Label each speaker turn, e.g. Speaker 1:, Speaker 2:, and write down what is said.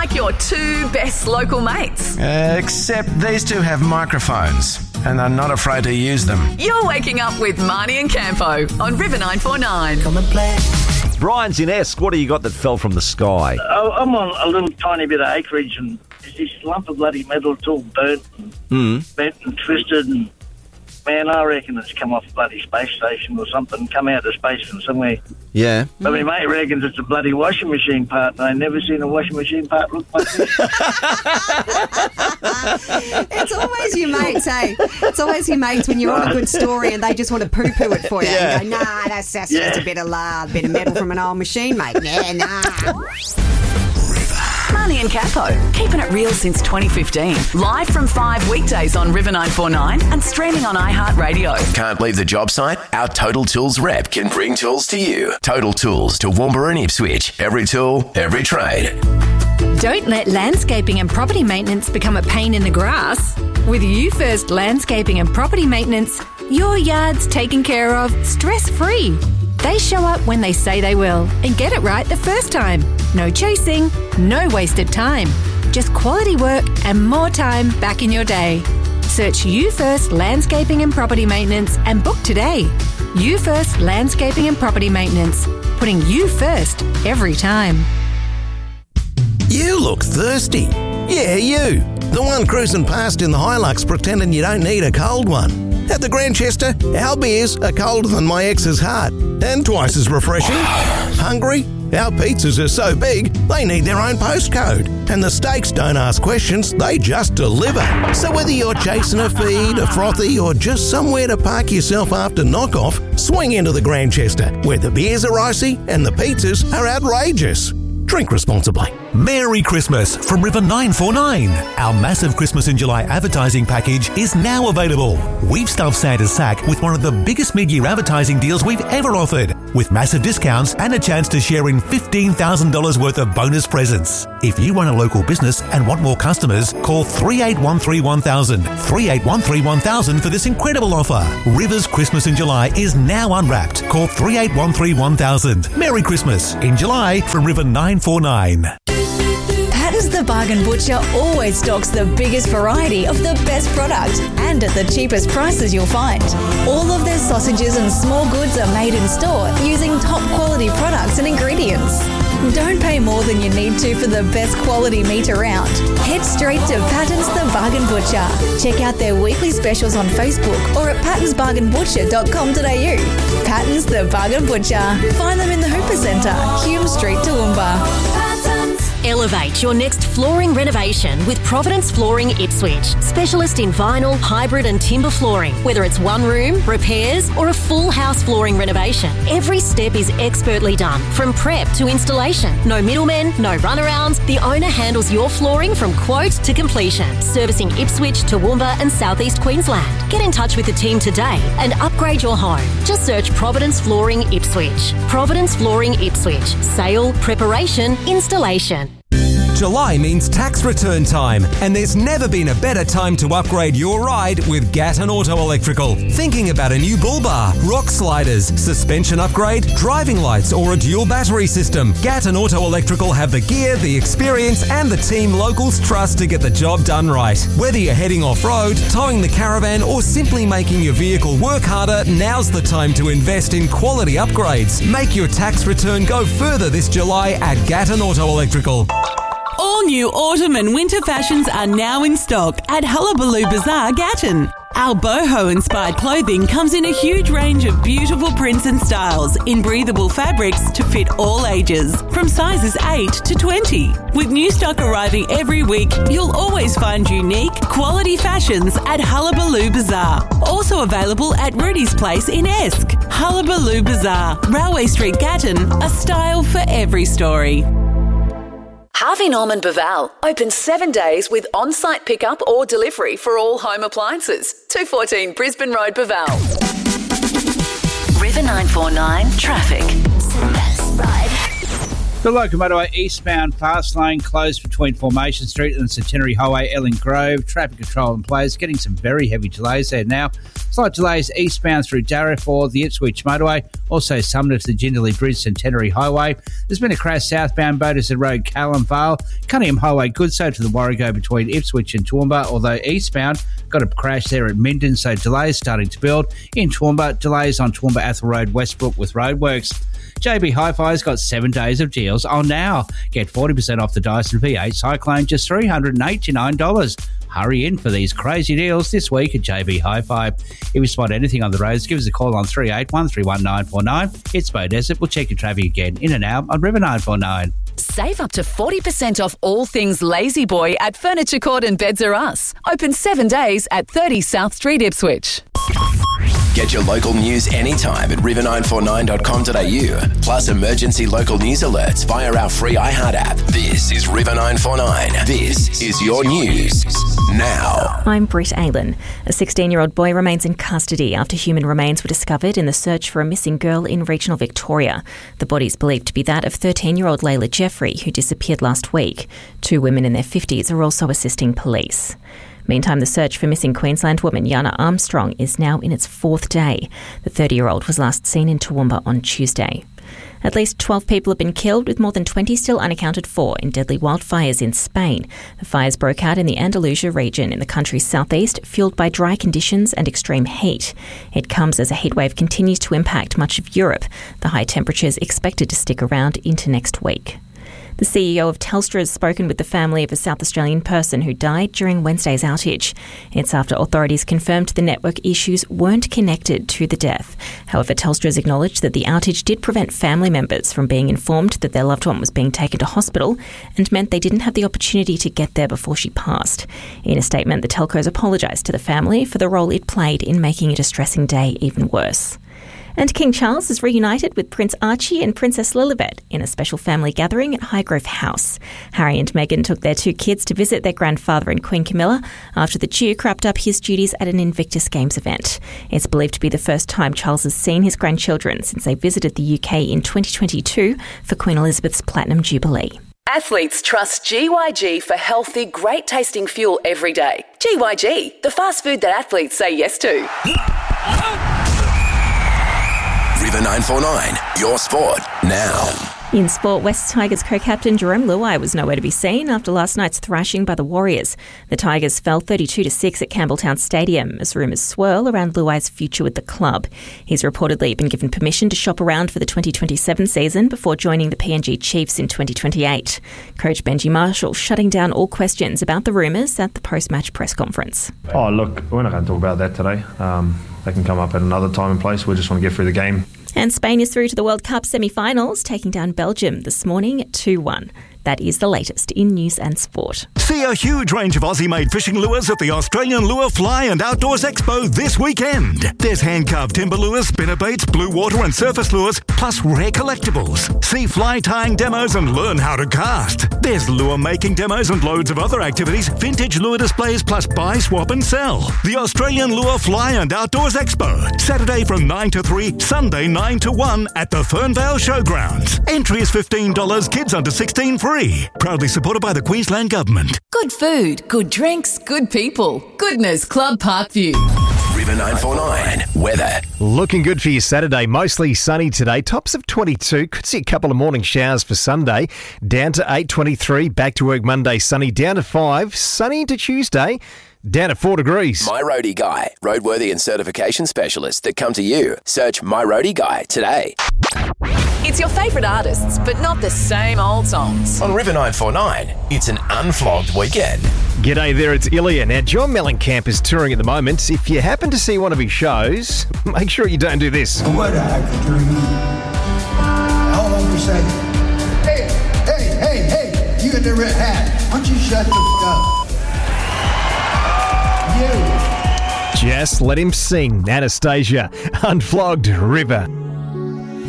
Speaker 1: like your two best local mates.
Speaker 2: Except these two have microphones and are not afraid to use them.
Speaker 1: You're waking up with Marnie and Campo on River 949.
Speaker 3: Come and play.
Speaker 4: Brian's in Esk. What do you got that fell from the sky?
Speaker 5: I'm on a little tiny bit of acreage and there's this lump of bloody metal. It's all burnt and bent and twisted and, man, I reckon it's come off a bloody space station or something, come out of space from somewhere.
Speaker 4: Yeah.
Speaker 5: But my mate reckons it's a bloody washing machine part, and I've never seen a washing machine part look like this.
Speaker 6: It's always your mates, eh? It's always your mates when you're on a good story and they just want to poo-poo it for you.
Speaker 4: Yeah.
Speaker 6: And you go, nah, that's just a bit of metal from an old machine, mate. Yeah, nah.
Speaker 1: Marnie and Campo, keeping it real since 2015. Live from 5 weekdays on River 949 and streaming on iHeartRadio.
Speaker 7: Can't leave the job site? Our Total Tools rep can bring tools to you. Total Tools to Toowoomba and Ipswich. Every tool, every trade.
Speaker 8: Don't let landscaping and property maintenance become a pain in the grass. With You First Landscaping and Property Maintenance, your yard's taken care of stress-free. They show up when they say they will and get it right the first time. No chasing, no wasted time. Just quality work and more time back in your day. Search You First Landscaping and Property Maintenance and book today. You First Landscaping and Property Maintenance. Putting you first every time.
Speaker 9: You look thirsty. Yeah, you. The one cruising past in the Hilux pretending you don't need a cold one. At the Grantchester, our beers are colder than my ex's heart and twice as refreshing. Hungry? Our pizzas are so big, they need their own postcode. And the steaks don't ask questions, they just deliver. So whether you're chasing a feed, a frothy, or just somewhere to park yourself after knockoff, swing into the Grantchester, where the beers are icy and the pizzas are outrageous. Drink responsibly.
Speaker 10: Merry Christmas from River 949. Our massive Christmas in July advertising package is now available. We've stuffed Santa's sack with one of the biggest mid-year advertising deals we've ever offered, with massive discounts and a chance to share in $15,000 worth of bonus presents. If you run a local business and want more customers, call 38131000. 38131000 for this incredible offer. River's Christmas in July is now unwrapped. Call 38131000. Merry Christmas in July from River 949.
Speaker 11: Patton's the Bargain Butcher always stocks the biggest variety of the best product and at the cheapest prices you'll find. All of their sausages and small goods are made in store using top quality products and ingredients. Don't pay more than you need to for the best quality meat around. Head straight to Patton's the Bargain Butcher. Check out their weekly specials on Facebook or at pattonsbargainbutcher.com.au. Patton's the Bargain Butcher. Find them in the Hooper Centre, Hume Street, Toowoomba.
Speaker 12: Elevate your next flooring renovation with Providence Flooring Ipswich. Specialist in vinyl, hybrid and timber flooring. Whether it's one room, repairs or a full house flooring renovation, every step is expertly done. From prep to installation. No middlemen, no runarounds. The owner handles your flooring from quote to completion. Servicing Ipswich, Toowoomba and South East Queensland. Get in touch with the team today and upgrade your home. Just search Providence Flooring Ipswich. Providence Flooring Ipswich. Sale, preparation, installation.
Speaker 13: July means tax return time, and there's never been a better time to upgrade your ride with Gatton Auto Electrical. Thinking about a new bull bar, rock sliders, suspension upgrade, driving lights or a dual battery system? Gatton Auto Electrical have the gear, the experience and the team locals trust to get the job done right. Whether you're heading off-road, towing the caravan or simply making your vehicle work harder, now's the time to invest in quality upgrades. Make your tax return go further this July at Gatton Auto Electrical.
Speaker 14: All new autumn and winter fashions are now in stock at Hullabaloo Bazaar, Gatton. Our boho-inspired clothing comes in a huge range of beautiful prints and styles in breathable fabrics to fit all ages, from sizes 8 to 20. With new stock arriving every week, you'll always find unique, quality fashions at Hullabaloo Bazaar. Also available at Rudy's Place in Esk. Hullabaloo Bazaar, Railway Street, Gatton, a style for every story.
Speaker 1: Harvey Norman Baval, open 7 days with on-site pickup or delivery for all home appliances. 214 Brisbane Road, Baval. River 949 traffic.
Speaker 3: The local motorway eastbound fast lane closed between Formation Street and Centenary Highway, Ellen Grove. Traffic control in place, getting some very heavy delays there now. Slight delays eastbound through Darriford, the Ipswich motorway, also Sumner to the Jindalee Bridge, Centenary Highway. There's been a crash southbound Bodersford Road, Callum Vale, Cunningham Highway, Goodso to the Warrego between Ipswich and Toowoomba, although eastbound got a crash there at Minden, so delays starting to build. In Toowoomba, delays on Toowoomba Athol Road, Westbrook with roadworks. JB Hi-Fi's got 7 days of deals on now. Get 40% off the Dyson V8 Cyclone, just $389. Hurry in for these crazy deals this week at JB Hi-Fi. If you spot anything on the roads, give us a call on 3813 13949. It's Bo Desert. We'll check your traffic again in and out on River 949.
Speaker 1: Save up to 40% off all things Lazy Boy at Furniture Court and Beds Are Us. Open 7 days at 30 South Street, Ipswich.
Speaker 7: Get your local news anytime at river949.com.au. Plus emergency local news alerts via our free iHeart app. This is River 949. This is your news now.
Speaker 15: I'm Britt Aylen. A 16-year-old boy remains in custody after human remains were discovered in the search for a missing girl in regional Victoria. The body is believed to be that of 13-year-old Layla Jeffrey, who disappeared last week. 2 women in their 50s are also assisting police. Meantime, the search for missing Queensland woman Yana Armstrong is now in its 4th day. The 30-year-old was last seen in Toowoomba on Tuesday. At least 12 people have been killed, with more than 20 still unaccounted for in deadly wildfires in Spain. The fires broke out in the Andalusia region in the country's southeast, fueled by dry conditions and extreme heat. It comes as a heatwave continues to impact much of Europe. The high temperatures expected to stick around into next week. The CEO of Telstra has spoken with the family of a South Australian person who died during Wednesday's outage. It's after authorities confirmed the network issues weren't connected to the death. However, Telstra has acknowledged that the outage did prevent family members from being informed that their loved one was being taken to hospital and meant they didn't have the opportunity to get there before she passed. In a statement, the telcos apologised to the family for the role it played in making a distressing day even worse. And King Charles is reunited with Prince Archie and Princess Lilibet in a special family gathering at Highgrove House. Harry and Meghan took their 2 kids to visit their grandfather and Queen Camilla after the Duke wrapped up his duties at an Invictus Games event. It's believed to be the first time Charles has seen his grandchildren since they visited the UK in 2022 for Queen Elizabeth's Platinum Jubilee.
Speaker 1: Athletes trust GYG for healthy, great-tasting fuel every day. GYG, the fast food that athletes say yes to.
Speaker 7: River 949, your sport now.
Speaker 15: In sport, West Tigers co-captain Jerome Luai was nowhere to be seen after last night's thrashing by the Warriors. The Tigers fell 32-6 at Campbelltown Stadium as rumours swirl around Luai's future with the club. He's reportedly been given permission to shop around for the 2027 season before joining the PNG Chiefs in 2028. Coach Benji Marshall shutting down all questions about the rumours at the post-match press conference.
Speaker 16: Oh, look, we're not going to talk about that today. They can come up at another time and place. We just want to get through the game.
Speaker 15: And Spain is through to the World Cup semi-finals, taking down Belgium this morning at 2-1. That is the latest in news and sport.
Speaker 10: See a huge range of Aussie-made fishing lures at the Australian Lure Fly and Outdoors Expo this weekend. There's hand-carved timber lures, spinnerbaits, blue water and surface lures, plus rare collectibles. See fly tying demos and learn how to cast. There's lure making demos and loads of other activities, vintage lure displays, plus buy, swap and sell. The Australian Lure Fly and Outdoors Expo, Saturday from 9 to 3, Sunday 9 to 1 at the Fernvale Showgrounds. Entry is $15, kids under 16 free. Proudly supported by the Queensland Government.
Speaker 1: Good food, good drinks, good people. Goodness Club Parkview.
Speaker 7: River 949, weather.
Speaker 4: Looking good for your Saturday. Mostly sunny today. Tops of 22. Could see a couple of morning showers for Sunday. Down to 8:23. Back to work Monday. Sunny. Down to 5. Sunny into Tuesday. Down to 4 degrees.
Speaker 7: My Roadie Guy, roadworthy and certification specialists that come to you. Search My Roadie Guy today.
Speaker 1: It's your favourite artists, but not the same old songs.
Speaker 7: On River 949, it's an unflogged weekend.
Speaker 4: G'day there, it's Ilya. Now, John Mellencamp is touring at the moment. If you happen to see one of his shows, make sure you don't do this.
Speaker 17: What a dream. All over say, hey, you got the red hat. Why don't you shut the up?
Speaker 4: Just let him sing. Anastasia, Unflogged River.